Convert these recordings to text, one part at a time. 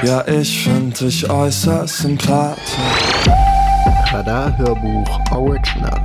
Ja, ich find dich äußerst sympathisch. Radar Hörbuch Original.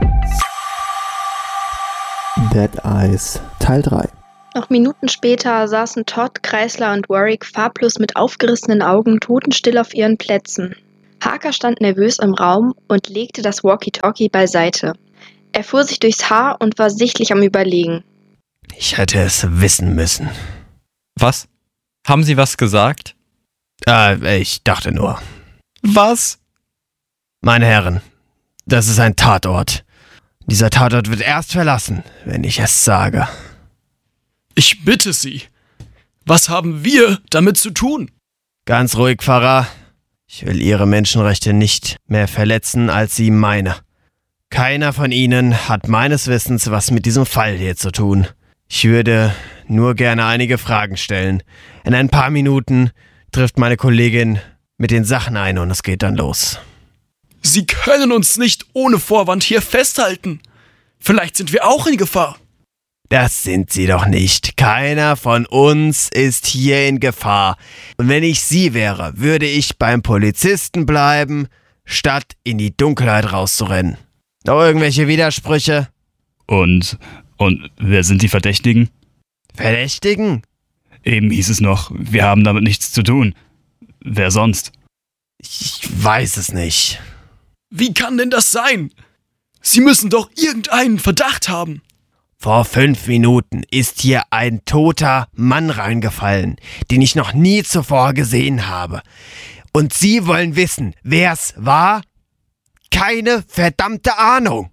Dead Eyes Teil 3. Noch Minuten später saßen Todd, Kreisler und Warwick farblos mit aufgerissenen Augen totenstill auf ihren Plätzen. Harker stand nervös im Raum und legte das Walkie-Talkie beiseite. Er fuhr sich durchs Haar und war sichtlich am Überlegen. Ich hätte es wissen müssen. Was? Haben Sie was gesagt? Ich dachte nur. Was? Meine Herren, das ist ein Tatort. Dieser Tatort wird erst verlassen, wenn ich es sage. Ich bitte Sie, was haben wir damit zu tun? Ganz ruhig, Pfarrer. Ich will Ihre Menschenrechte nicht mehr verletzen als Sie meine. Keiner von Ihnen hat meines Wissens was mit diesem Fall hier zu tun. Ich würde nur gerne einige Fragen stellen. In ein paar Minuten trifft meine Kollegin mit den Sachen ein und es geht dann los. Sie können uns nicht ohne Vorwand hier festhalten. Vielleicht sind wir auch in Gefahr. Das sind Sie doch nicht. Keiner von uns ist hier in Gefahr. Und wenn ich Sie wäre, würde ich beim Polizisten bleiben, statt in die Dunkelheit rauszurennen. Noch irgendwelche Widersprüche? Und wer sind die Verdächtigen? Verdächtigen? Eben hieß es noch, wir haben damit nichts zu tun. Wer sonst? Ich weiß es nicht. Wie kann denn das sein? Sie müssen doch irgendeinen Verdacht haben. Vor 5 Minuten ist hier ein toter Mann reingefallen, den ich noch nie zuvor gesehen habe. Und Sie wollen wissen, wer's war? Keine verdammte Ahnung.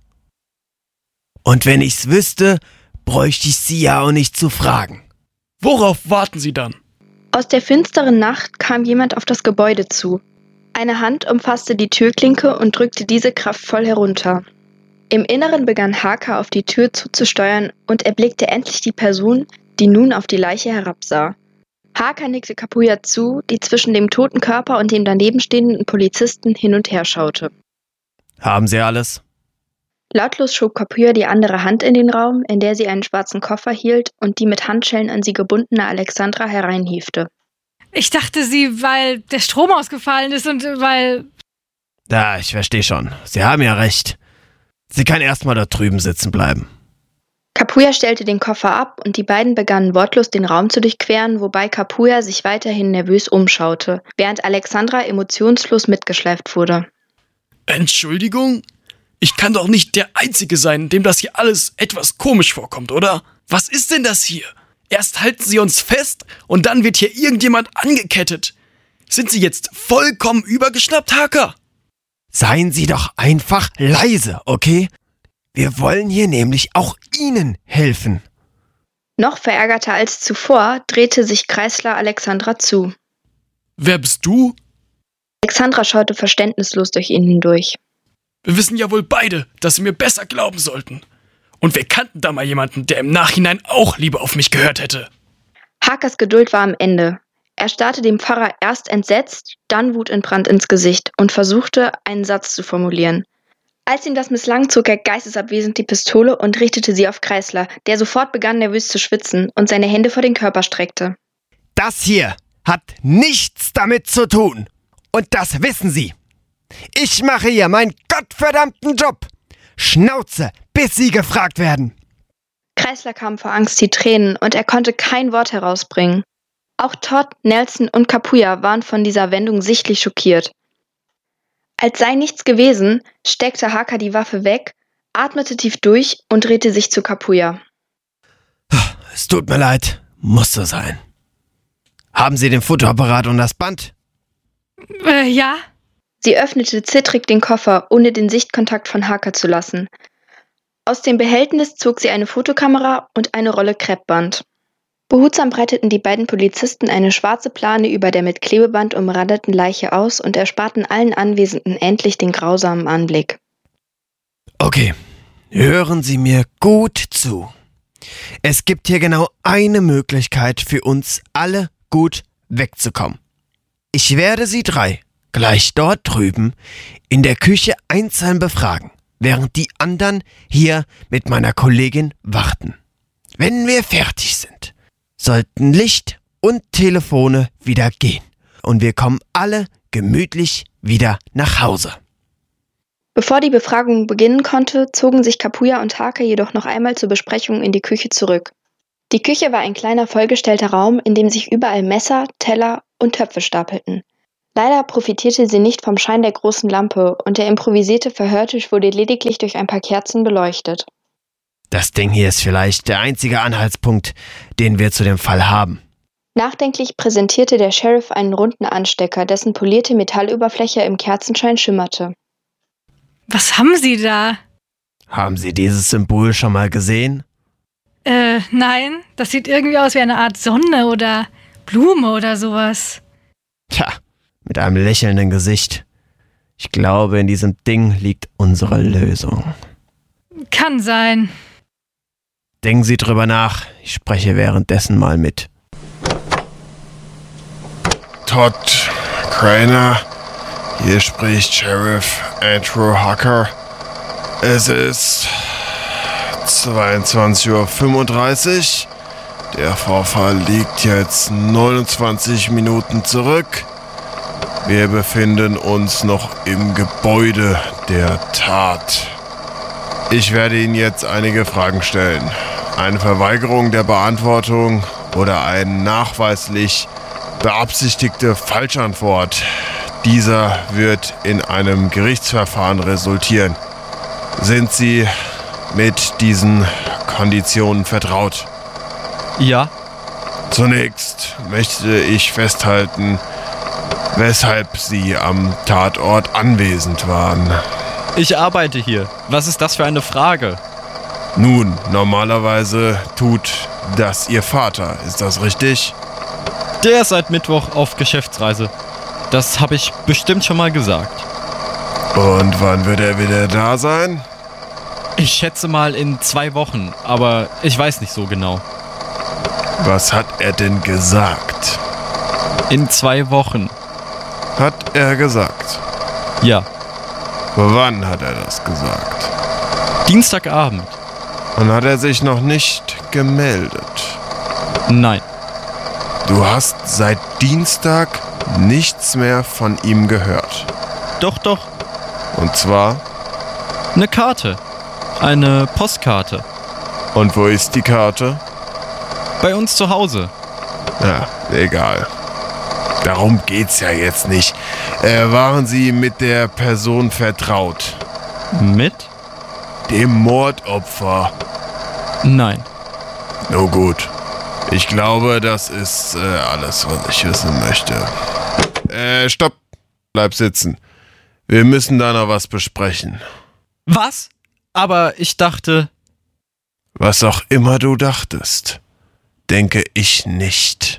Und wenn ich's wüsste, bräuchte ich Sie ja auch nicht zu fragen. Worauf warten Sie dann? Aus der finsteren Nacht kam jemand auf das Gebäude zu. Eine Hand umfasste die Türklinke und drückte diese kraftvoll herunter. Im Inneren begann Harker auf die Tür zuzusteuern und erblickte endlich die Person, die nun auf die Leiche herabsah. Harker nickte Kapuya zu, die zwischen dem toten Körper und dem daneben stehenden Polizisten hin und her schaute. Haben Sie alles? Lautlos schob Kapuya die andere Hand in den Raum, in der sie einen schwarzen Koffer hielt und die mit Handschellen an sie gebundene Alexandra hereinhiefte. Ich dachte weil der Strom ausgefallen ist und weil... Ja, ich verstehe schon. Sie haben ja recht. Sie kann erstmal da drüben sitzen bleiben. Kapuya stellte den Koffer ab und die beiden begannen wortlos den Raum zu durchqueren, wobei Kapuya sich weiterhin nervös umschaute, während Alexandra emotionslos mitgeschleift wurde. Entschuldigung? Ich kann doch nicht der Einzige sein, dem das hier alles etwas komisch vorkommt, oder? Was ist denn das hier? Erst halten Sie uns fest und dann wird hier irgendjemand angekettet. Sind Sie jetzt vollkommen übergeschnappt, Harker? Seien Sie doch einfach leise, okay? Wir wollen hier nämlich auch Ihnen helfen. Noch verärgerter als zuvor drehte sich Kreisler Alexandra zu. Wer bist du? Alexandra schaute verständnislos durch ihn hindurch. Wir wissen ja wohl beide, dass Sie mir besser glauben sollten. Und wir kannten da mal jemanden, der im Nachhinein auch lieber auf mich gehört hätte. Harkers Geduld war am Ende. Er starrte dem Pfarrer erst entsetzt, dann wutentbrannt ins Gesicht und versuchte, einen Satz zu formulieren. Als ihm das misslang, zog er geistesabwesend die Pistole und richtete sie auf Kreisler, der sofort begann, nervös zu schwitzen und seine Hände vor den Körper streckte. Das hier hat nichts damit zu tun. Und das wissen Sie. Ich mache hier meinen gottverdammten Job. Schnauze, bis Sie gefragt werden. Kreisler kam vor Angst die Tränen und er konnte kein Wort herausbringen. Auch Todd, Nelson und Kapuya waren von dieser Wendung sichtlich schockiert. Als sei nichts gewesen, steckte Harker die Waffe weg, atmete tief durch und drehte sich zu Kapuya. Es tut mir leid, muss so sein. Haben Sie den Fotoapparat und das Band? Ja? Sie öffnete zittrig den Koffer, ohne den Sichtkontakt von Harker zu lassen. Aus dem Behältnis zog sie eine Fotokamera und eine Rolle Kreppband. Behutsam breiteten die beiden Polizisten eine schwarze Plane über der mit Klebeband umrandeten Leiche aus und ersparten allen Anwesenden endlich den grausamen Anblick. Okay, hören Sie mir gut zu. Es gibt hier genau eine Möglichkeit für uns alle gut wegzukommen. Ich werde Sie 3 gleich dort drüben in der Küche einzeln befragen, während die anderen hier mit meiner Kollegin warten. Wenn wir fertig sind, sollten Licht und Telefone wieder gehen. und wir kommen alle gemütlich wieder nach Hause. Bevor die Befragung beginnen konnte, zogen sich Kapuya und Hake jedoch noch einmal zur Besprechung in die Küche zurück. Die Küche war ein kleiner vollgestellter Raum, in dem sich überall Messer, Teller und Töpfe stapelten. Leider profitierte sie nicht vom Schein der großen Lampe und der improvisierte Verhörtisch wurde lediglich durch ein paar Kerzen beleuchtet. Das Ding hier ist vielleicht der einzige Anhaltspunkt, den wir zu dem Fall haben. Nachdenklich präsentierte der Sheriff einen runden Anstecker, dessen polierte Metallüberfläche im Kerzenschein schimmerte. Was haben Sie da? Haben Sie dieses Symbol schon mal gesehen? Nein. Das sieht irgendwie aus wie eine Art Sonne oder Blume oder sowas. Tja, mit einem lächelnden Gesicht. Ich glaube, in diesem Ding liegt unsere Lösung. Kann sein. Denken Sie drüber nach. Ich spreche währenddessen mal mit. Todd Craner, hier spricht Sheriff Andrew Harker. Es ist 22:35 Uhr. Der Vorfall liegt jetzt 29 Minuten zurück. Wir befinden uns noch im Gebäude der Tat. Ich werde Ihnen jetzt einige Fragen stellen. Eine Verweigerung der Beantwortung oder eine nachweislich beabsichtigte Falschantwort. Dieser wird in einem Gerichtsverfahren resultieren. Sind Sie mit diesen Konditionen vertraut? Ja, Zunächst möchte ich festhalten, weshalb Sie am Tatort anwesend waren. ich arbeite hier. Was ist das für eine Frage? Nun, normalerweise tut das Ihr Vater. Ist das richtig? Der ist seit Mittwoch auf Geschäftsreise. Das habe ich bestimmt schon mal gesagt. Und wann wird er wieder da sein? Ich schätze mal in 2 Wochen, aber ich weiß nicht so genau. Was hat er denn gesagt? In 2 Wochen. Hat er gesagt? Ja, Wann hat er das gesagt? Dienstagabend. Und hat er sich noch nicht gemeldet? Nein, Du hast seit Dienstag nichts mehr von ihm gehört. doch. Und zwar? Eine Karte. Eine Postkarte. Und wo ist die Karte? Bei uns zu Hause. Ja, egal. Darum geht's ja jetzt nicht. Waren Sie mit der Person vertraut? Mit? Dem Mordopfer? Nein. Nun gut. Ich glaube, das ist alles, was ich wissen möchte. Stopp. Bleib sitzen. Wir müssen da noch was besprechen. Was? Aber ich dachte... Was auch immer du dachtest, denke ich nicht.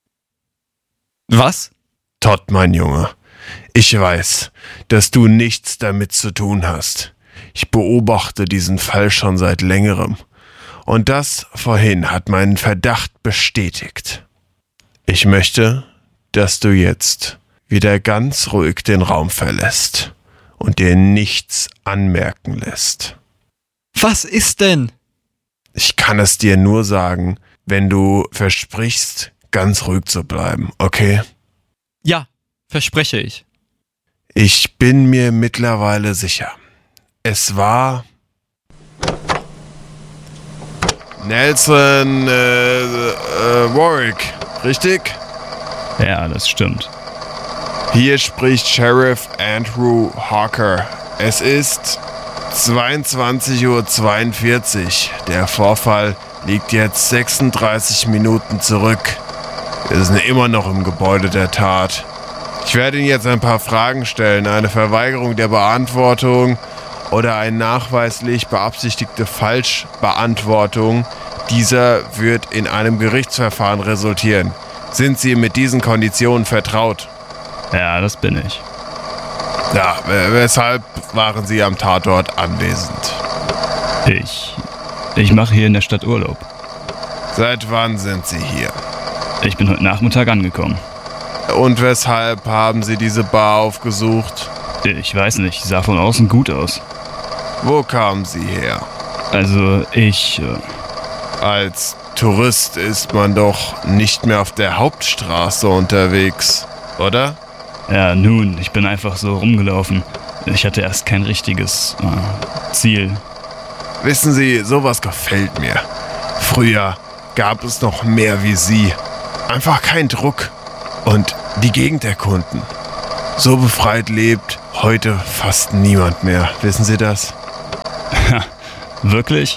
Was? Todd, mein Junge, ich weiß, dass du nichts damit zu tun hast. Ich beobachte diesen Fall schon seit längerem. Und das vorhin hat meinen Verdacht bestätigt. Ich möchte, dass du jetzt wieder ganz ruhig den Raum verlässt und dir nichts anmerken lässt. Was ist denn? Ich kann es dir nur sagen, wenn du versprichst, ganz ruhig zu bleiben, okay? Ja, verspreche ich. Ich bin mir mittlerweile sicher. Es war Nelson Warwick, richtig? Ja, das stimmt. Hier spricht Sheriff Andrew Harker. Es ist 22:42 Uhr. Der Vorfall liegt jetzt 36 Minuten zurück. Wir sind immer noch im Gebäude der Tat. Ich werde Ihnen jetzt ein paar Fragen stellen. Eine Verweigerung der Beantwortung oder eine nachweislich beabsichtigte Falschbeantwortung. Dieser wird in einem Gerichtsverfahren resultieren. Sind Sie mit diesen Konditionen vertraut? Ja, das bin ich. Ja, weshalb waren Sie am Tatort anwesend? Ich mache hier in der Stadt Urlaub. Seit wann sind Sie hier? Ich bin heute Nachmittag angekommen. Und weshalb haben Sie diese Bar aufgesucht? Ich weiß nicht, sah von außen gut aus. Wo kamen Sie her? Also, Als Tourist ist man doch nicht mehr auf der Hauptstraße unterwegs. oder? Ja, nun, ich bin einfach so rumgelaufen. Ich hatte erst kein richtiges Ziel. Wissen Sie, sowas gefällt mir. Früher gab es noch mehr wie Sie. Einfach kein Druck. Und die Gegend erkunden. So befreit lebt heute fast niemand mehr. Wissen Sie das? Wirklich?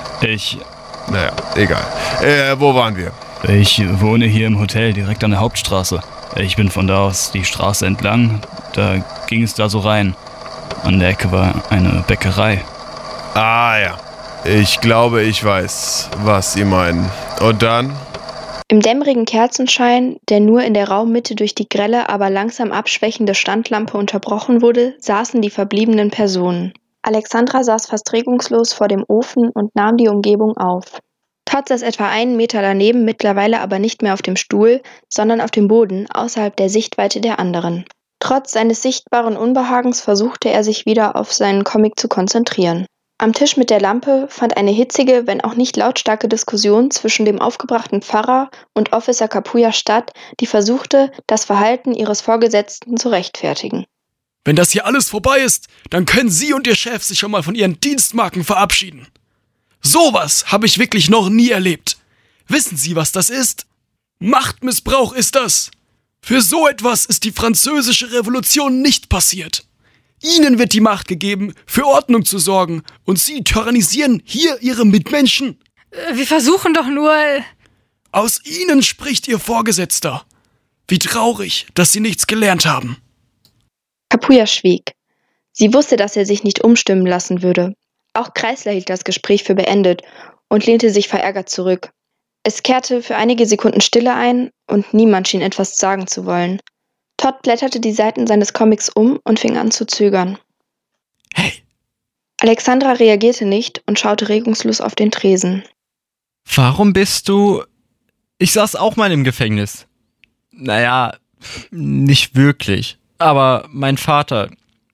Naja, egal. Wo waren wir? Ich wohne hier im Hotel direkt an der Hauptstraße. Ich bin von da aus die Straße entlang. Da ging es da so rein. An der Ecke war eine Bäckerei. Ah ja. Ich glaube, ich weiß, was Sie meinen. Und dann? Im dämmerigen Kerzenschein, der nur in der Raummitte durch die grelle, aber langsam abschwächende Standlampe unterbrochen wurde, saßen die verbliebenen Personen. Alexandra saß fast regungslos vor dem Ofen und nahm die Umgebung auf. Todd saß etwa einen Meter daneben, mittlerweile aber nicht mehr auf dem Stuhl, sondern auf dem Boden, außerhalb der Sichtweite der anderen. Trotz seines sichtbaren Unbehagens versuchte er sich wieder auf seinen Comic zu konzentrieren. Am Tisch mit der Lampe fand eine hitzige, wenn auch nicht lautstarke Diskussion zwischen dem aufgebrachten Pfarrer und Officer Kapuya statt, die versuchte, das Verhalten ihres Vorgesetzten zu rechtfertigen. Wenn das hier alles vorbei ist, dann können Sie und Ihr Chef sich schon mal von Ihren Dienstmarken verabschieden. Sowas habe ich wirklich noch nie erlebt. Wissen Sie, was das ist? Machtmissbrauch ist das. Für so etwas ist die Französische Revolution nicht passiert. Ihnen wird die Macht gegeben, für Ordnung zu sorgen, und Sie tyrannisieren hier Ihre Mitmenschen. Wir versuchen doch nur... Aus Ihnen spricht Ihr Vorgesetzter. Wie traurig, dass Sie nichts gelernt haben. Kapuya schwieg. Sie wusste, dass er sich nicht umstimmen lassen würde. Auch Kreisler hielt das Gespräch für beendet und lehnte sich verärgert zurück. Es kehrte für einige Sekunden Stille ein und niemand schien etwas sagen zu wollen. Todd blätterte die Seiten seines Comics um und fing an zu zögern. Hey, Alexandra reagierte nicht und schaute regungslos auf den Tresen. warum bist du... Ich saß auch mal im Gefängnis. Naja, nicht wirklich. Aber mein Vater...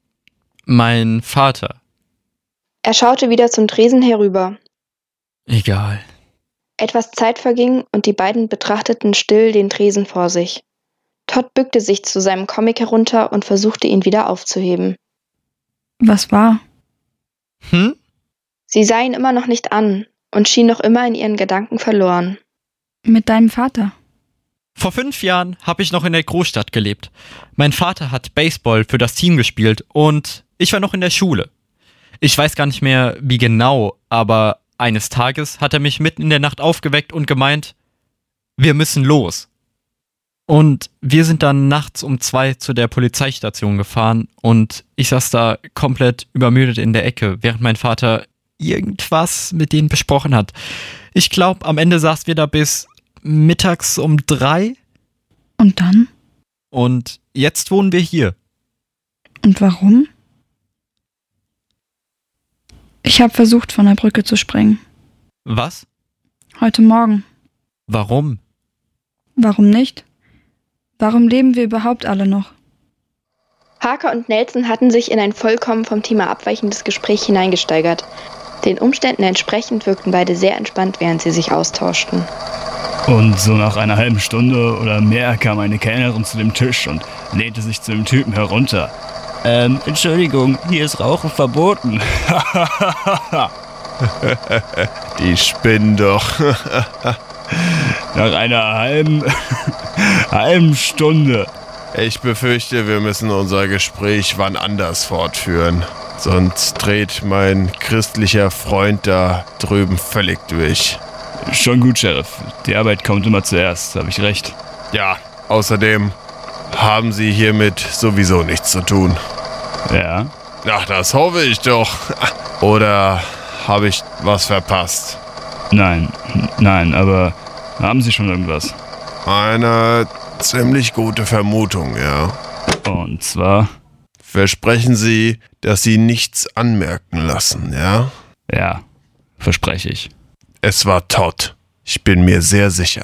Er schaute wieder zum Tresen herüber. Egal. Etwas Zeit verging und die beiden betrachteten still den Tresen vor sich. Todd bückte sich zu seinem Comic herunter und versuchte, ihn wieder aufzuheben. Was war? Sie sah ihn immer noch nicht an und schien noch immer in ihren Gedanken verloren. Mit deinem Vater? Vor 5 Jahren habe ich noch in der Großstadt gelebt. Mein Vater hat Baseball für das Team gespielt und ich war noch in der Schule. Ich weiß gar nicht mehr, wie genau, aber eines Tages hat er mich mitten in der Nacht aufgeweckt und gemeint, wir müssen los. Und wir sind dann nachts um 2 zu der Polizeistation gefahren und ich saß da komplett übermüdet in der Ecke, während mein Vater irgendwas mit denen besprochen hat. Ich glaube, am Ende saßen wir da bis mittags um 3. Und dann? Und jetzt wohnen wir hier. Und warum? Ich habe versucht, von der Brücke zu springen. Was? Heute Morgen. Warum? Warum nicht? Warum leben wir überhaupt alle noch? Harker und Nelson hatten sich in ein vollkommen vom Thema abweichendes Gespräch hineingesteigert. Den Umständen entsprechend wirkten beide sehr entspannt, während sie sich austauschten. Und so nach einer halben Stunde oder mehr kam eine Kellnerin zu dem Tisch und lehnte sich zu dem Typen herunter. Entschuldigung, hier ist Rauchen verboten. Die spinnen doch. Nach einer halben Stunde. Ich befürchte, wir müssen unser Gespräch wann anders fortführen. Sonst dreht mein christlicher Freund da drüben völlig durch. Schon gut, Sheriff. Die Arbeit kommt immer zuerst, habe ich recht. Ja, außerdem haben Sie hiermit sowieso nichts zu tun. Ja? Ach, das hoffe ich doch. Oder habe ich was verpasst? Nein, aber haben Sie schon irgendwas? Eine ziemlich gute Vermutung, ja. Und zwar? Versprechen Sie, dass Sie nichts anmerken lassen, ja? Ja, verspreche ich. Es war Todd. Ich bin mir sehr sicher.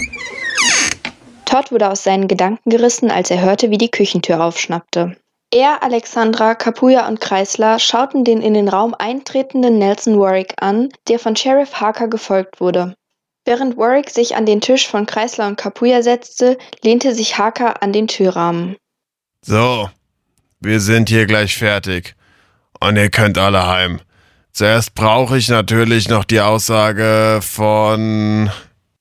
Todd wurde aus seinen Gedanken gerissen, als er hörte, wie die Küchentür aufschnappte. Er, Alexandra, Kapuya und Kreisler schauten den in den Raum eintretenden Nelson Warwick an, der von Sheriff Harker gefolgt wurde. Während Warwick sich an den Tisch von Kreisler und Kapuya setzte, lehnte sich Harker an den Türrahmen. So, wir sind hier gleich fertig. Und ihr könnt alle heim. Zuerst brauche ich natürlich noch die Aussage von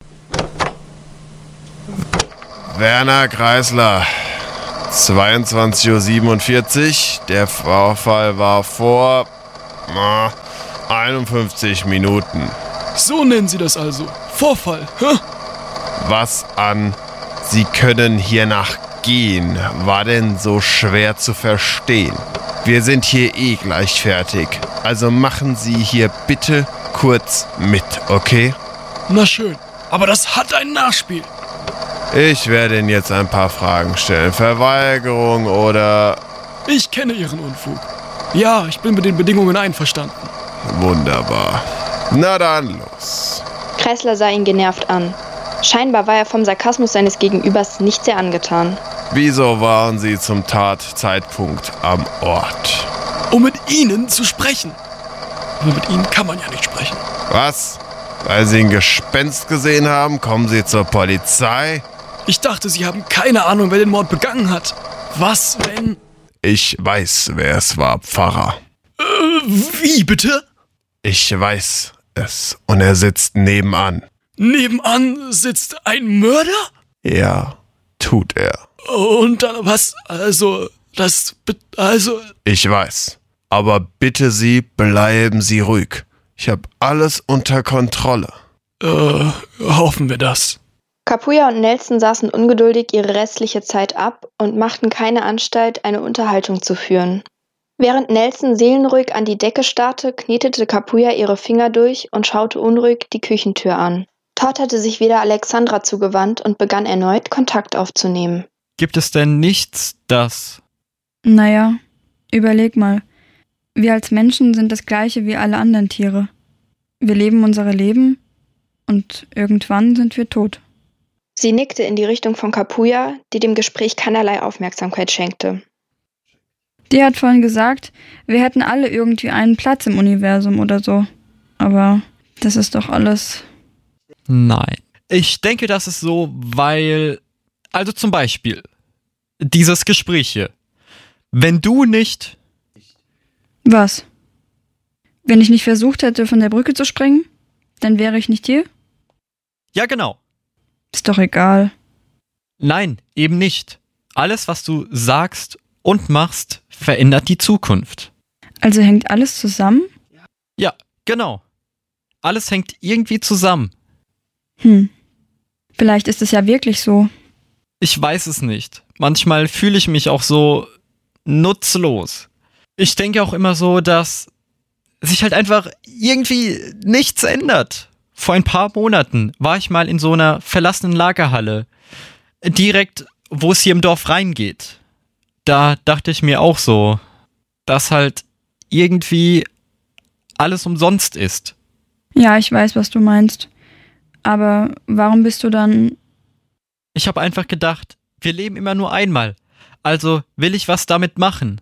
Werner Kreisler. 22:47 Uhr. Der Vorfall war vor 51 Minuten. So nennen Sie das also. Vorfall, hä? Was an Sie können hiernach gehen war denn so schwer zu verstehen? Wir sind hier eh gleich fertig. Also machen Sie hier bitte kurz mit, okay? Na schön, aber das hat ein Nachspiel. Ich werde Ihnen jetzt ein paar Fragen stellen. Verweigerung oder... Ich kenne Ihren Unfug. Ja, ich bin mit den Bedingungen einverstanden. Wunderbar. Na dann los. Kreisler sah ihn genervt an. Scheinbar war er vom Sarkasmus seines Gegenübers nicht sehr angetan. Wieso waren Sie zum Tatzeitpunkt am Ort? Um mit Ihnen zu sprechen. Aber mit Ihnen kann man ja nicht sprechen. Was? Weil Sie ein Gespenst gesehen haben, kommen Sie zur Polizei? Ich dachte, Sie haben keine Ahnung, wer den Mord begangen hat. Was, wenn... Ich weiß, wer es war, Pfarrer. Wie bitte? Ich weiß es. Und er sitzt nebenan. Nebenan sitzt ein Mörder? Ja, tut er. Und dann was? Also... Ich weiß. Aber bitte Sie, bleiben Sie ruhig. Ich habe alles unter Kontrolle. Hoffen wir das. Kapuya und Nelson saßen ungeduldig ihre restliche Zeit ab und machten keine Anstalt, eine Unterhaltung zu führen. Während Nelson seelenruhig an die Decke starrte, knetete Kapuya ihre Finger durch und schaute unruhig die Küchentür an. Todd hatte sich wieder Alexandra zugewandt und begann erneut, Kontakt aufzunehmen. Gibt es denn nichts, das... Naja, überleg mal. Wir als Menschen sind das Gleiche wie alle anderen Tiere. Wir leben unsere Leben und irgendwann sind wir tot. Sie nickte in die Richtung von Kapuya, die dem Gespräch keinerlei Aufmerksamkeit schenkte. Die hat vorhin gesagt, wir hätten alle irgendwie einen Platz im Universum oder so. Aber das ist doch alles... Nein. Ich denke, das ist so, weil... Also zum Beispiel, dieses Gespräch hier. Wenn du nicht... Was? Wenn ich nicht versucht hätte, von der Brücke zu springen, dann wäre ich nicht hier? Ja, genau. Ist doch egal. Nein, eben nicht. Alles, was du sagst und machst, verändert die Zukunft. Also hängt alles zusammen? Ja, genau. Alles hängt irgendwie zusammen. Vielleicht ist es ja wirklich so. Ich weiß es nicht. Manchmal fühle ich mich auch so nutzlos. Ich denke auch immer so, dass sich halt einfach irgendwie nichts ändert. Vor ein paar Monaten war ich mal in so einer verlassenen Lagerhalle. Direkt, wo es hier im Dorf reingeht. Da dachte ich mir auch so, dass halt irgendwie alles umsonst ist. Ja, ich weiß, was du meinst. Aber warum bist du dann... Ich habe einfach gedacht, wir leben immer nur einmal. Also will ich was damit machen.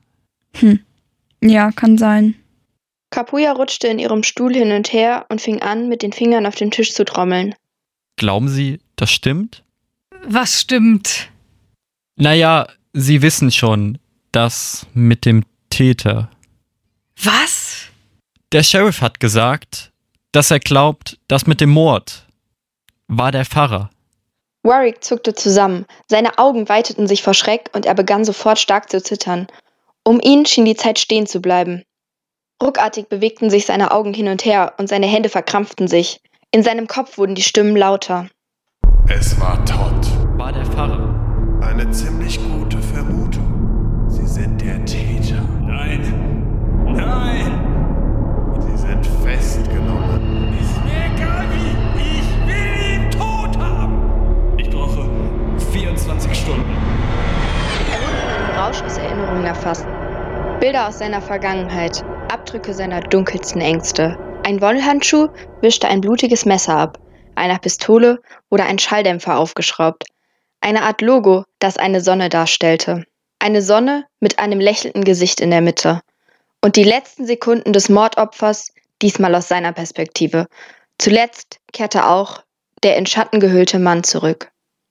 Ja, kann sein. Kapuya rutschte in ihrem Stuhl hin und her und fing an, mit den Fingern auf dem Tisch zu trommeln. Glauben Sie, das stimmt? Was stimmt? Naja, Sie wissen schon, das mit dem Täter. Was? Der Sheriff hat gesagt, dass er glaubt, das mit dem Mord war der Pfarrer. Warwick zuckte zusammen, seine Augen weiteten sich vor Schreck und er begann sofort stark zu zittern. Um ihn schien die Zeit stehen zu bleiben. Ruckartig bewegten sich seine Augen hin und her und seine Hände verkrampften sich. In seinem Kopf wurden die Stimmen lauter. Es war Todd. War der Pfarrer. Eine ziemlich gute Vermutung. Sie sind der Täter. Nein! Nein! Sie sind festgenommen. Ist mir egal wie! Ich will ihn tot haben! Ich brauche 24 Stunden. Er wurde von einem Rausch aus Erinnerungen erfasst. Bilder aus seiner Vergangenheit, Abdrücke seiner dunkelsten Ängste. Ein Wollhandschuh wischte ein blutiges Messer ab. Einer Pistole wurde ein Schalldämpfer aufgeschraubt. Eine Art Logo, das eine Sonne darstellte. Eine Sonne mit einem lächelnden Gesicht in der Mitte. Und die letzten Sekunden des Mordopfers, diesmal aus seiner Perspektive. Zuletzt kehrte auch der in Schatten gehüllte Mann zurück.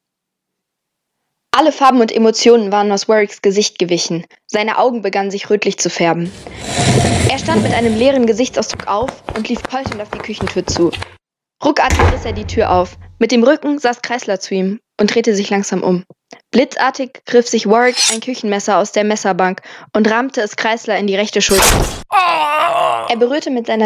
Alle Farben und Emotionen waren aus Warwicks Gesicht gewichen. Seine Augen begannen sich rötlich zu färben. Er stand mit einem leeren Gesichtsausdruck auf und lief polternd auf die Küchentür zu. Ruckartig riss er die Tür auf. Mit dem Rücken saß Kreisler zu ihm und drehte sich langsam um. Blitzartig griff sich Warwick ein Küchenmesser aus der Messerbank und rammte es Kreisler in die rechte Schulter. Er berührte mit seiner